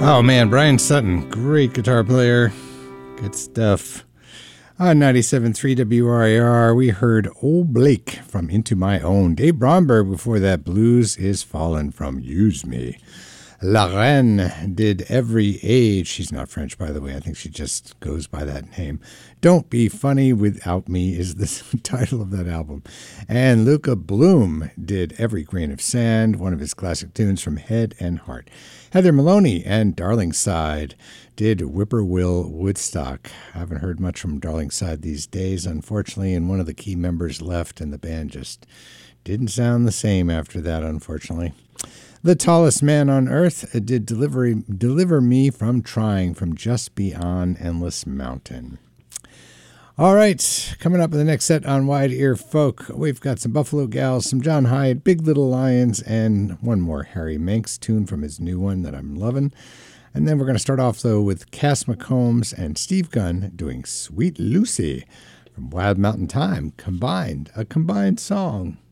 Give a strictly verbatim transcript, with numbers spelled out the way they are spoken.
Oh man, Brian Sutton, great guitar player. Good stuff. On ninety-seven point three W R A R, we heard Old Blake from Into My Own. Dave Bromberg before that, Blues Is Fallen from Use Me. La Reine did Every Age. She's not French, by the way. I think she just goes by that name. Don't Be Funny Without Me is the title of that album. And Luca Bloom did Every Grain of Sand, one of his classic tunes from Head and Heart. Heather Maloney and Darlingside did Whippoorwill Woodstock. I haven't heard much from Darlingside these days, unfortunately, and one of the key members left, and the band just didn't sound the same after that, unfortunately. The Tallest Man on Earth did Deliver, Deliver Me From Trying from Just Beyond Endless Mountain. All right, coming up in the next set on Wide Ear Folk, we've got some Buffalo Gals, some John Hyde, Big Little Lions, and one more Harry Manx tune from his new one that I'm loving. And then we're going to start off, though, with Cass McCombs and Steve Gunn doing Sweet Lucy from Wild Mountain Thyme, combined, a combined song.